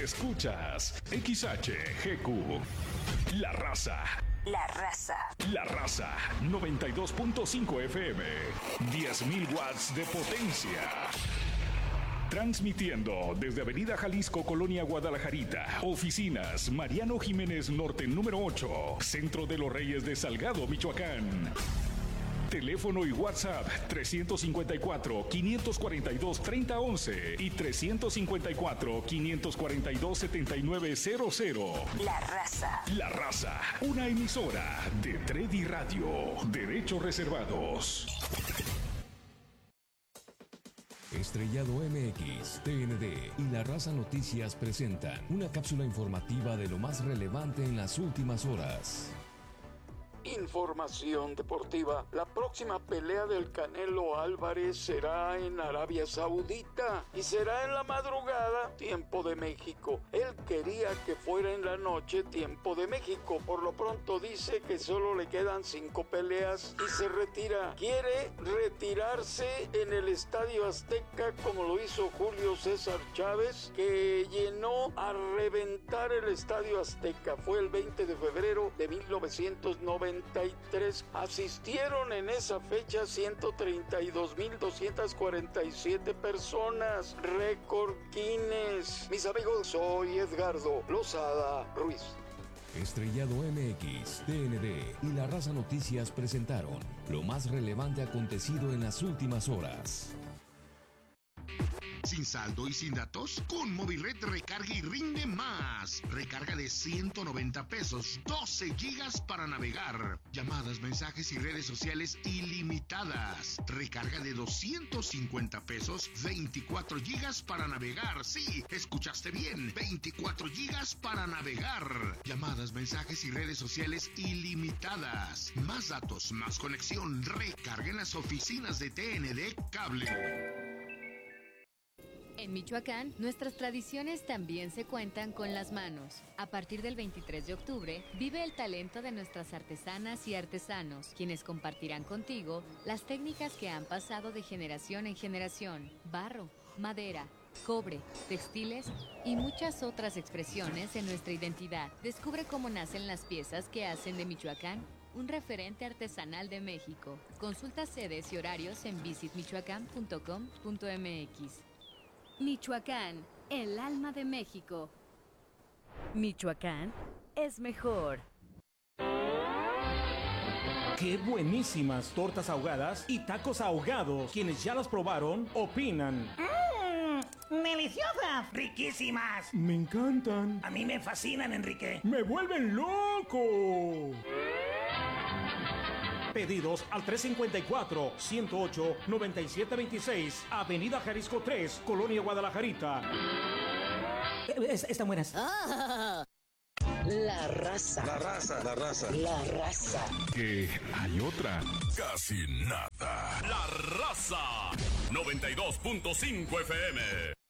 Escuchas XHGQ. La Raza. La Raza. La Raza 92.5 FM. 10.000 watts de potencia. Transmitiendo desde Avenida Jalisco, Colonia Guadalajarita. Oficinas Mariano Jiménez Norte número 8. Centro de los Reyes de Salgado, Michoacán. Teléfono y WhatsApp 354-542-3011 y 354-542-7900. La Raza. La Raza, una emisora de Tredi Radio. Derechos reservados. Estrellado MX, TND y La Raza Noticias presentan una cápsula informativa de lo más relevante en las últimas horas. Información deportiva. La próxima pelea del Canelo Álvarez será en Arabia Saudita y será en la madrugada, tiempo de México. Él quería que fuera en la noche, tiempo de México. Por lo pronto dice que solo le quedan 5 peleas y se retira. Quiere retirarse en el Estadio Azteca como lo hizo Julio César Chávez, que llenó a reventar el Estadio Azteca. Fue el 20 de febrero de 1993. Asistieron en esa fecha 132,247 personas. Récord Guinness. Mis amigos, soy Edgardo Lozada Ruiz. Estrellado MX, TND y La Raza Noticias presentaron lo más relevante acontecido en las últimas horas. ¿Sin saldo y sin datos? Con Movilred recarga y rinde más. Recarga de 190 pesos, 12 gigas para navegar. Llamadas, mensajes y redes sociales ilimitadas. Recarga de 250 pesos, 24 gigas para navegar. Sí, escuchaste bien, 24 gigas para navegar. Llamadas, mensajes y redes sociales ilimitadas. Más datos, más conexión. Recarga en las oficinas de TND Cable. En Michoacán, nuestras tradiciones también se cuentan con las manos. A partir del 23 de octubre, vive el talento de nuestras artesanas y artesanos, quienes compartirán contigo las técnicas que han pasado de generación en generación: barro, madera, cobre, textiles y muchas otras expresiones de nuestra identidad. Descubre cómo nacen las piezas que hacen de Michoacán un referente artesanal de México. Consulta sedes y horarios en visitmichoacán.com.mx. Michoacán, el alma de México. Michoacán es mejor. ¡Qué buenísimas tortas ahogadas y tacos ahogados! Quienes ya las probaron, opinan. ¡Deliciosas! ¡Riquísimas! Me encantan. A mí me fascinan, Enrique. ¡Me vuelven loco! Pedidos al 354-108-9726, Avenida Jalisco 3, Colonia Guadalajarita. Están buenas. La Raza. La Raza. La Raza. La Raza. Que hay otra. Casi nada. La Raza 92.5 FM.